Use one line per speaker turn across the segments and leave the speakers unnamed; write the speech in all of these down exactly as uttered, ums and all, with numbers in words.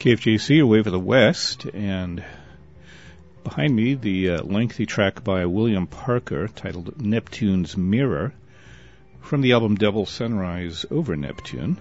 K F J C, your Wave of the West, and behind me, the uh, lengthy track by William Parker titled Neptune's Mirror from the album Devil Sunrise Over Neptune.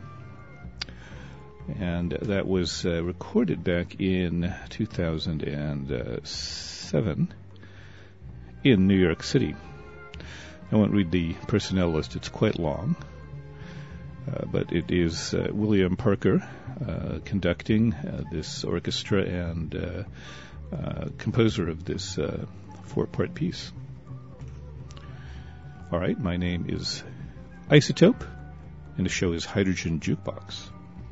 And that was uh, recorded back in two thousand seven in New York City. I won't read the personnel list, it's quite long. Uh, but it is uh, William Parker uh, conducting uh, this orchestra and uh, uh, composer of this uh, four-part piece. All right, my name is Isotope, and the show is Hydrogen Jukebox.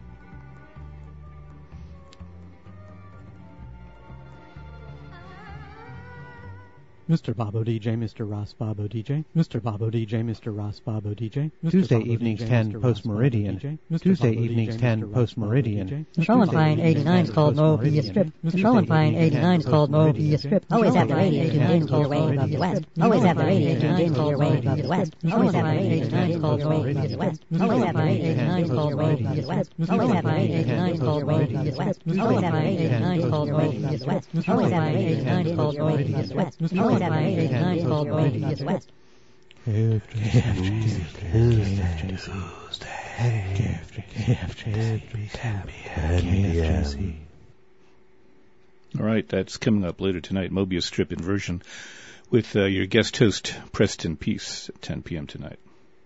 Mister Bobo D J, Mister Ross Bobo D J, Mister Bobo D J, Mister Ross Bobo D J,
Tuesday evenings ten post meridian. Tuesday evenings ten post meridian.
Trollopine eighty-nine is called Moby Strip. Trollopine eighty-nine is called Moby Strip. Always have the radio eighty-nine called Wave of the West. Always have the radio eighty-nine called Wave of the West. Always have the radio eighty-nine called Wave of the West. Always have the radio eighty-nine called Wave of the West. Always have the radio eighty-nine called Wave of the West. Always have the radio eighty-nine called Wave of the West. Always have the radio eighty-nine called Wave of the West. Always have the radio eighty-nine called Wave of the West.
All right, that's coming up later tonight, Mobius Strip inversion, with uh, your guest host, Preston Peace, at ten p.m. tonight.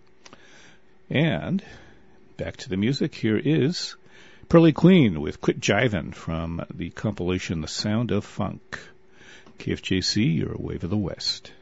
And back to the music, here is Pearly Queen with Quit Jivin' from the compilation The Sound of Funk. K F J C, your Wave of the West.